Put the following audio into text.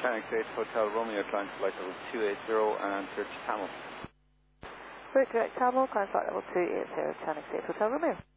Tanix 8 Hotel Romeo, climb flight level 280 and search Tamil. Route direct Tamil, climb flight level 280, Tanix 8 Hotel Romeo.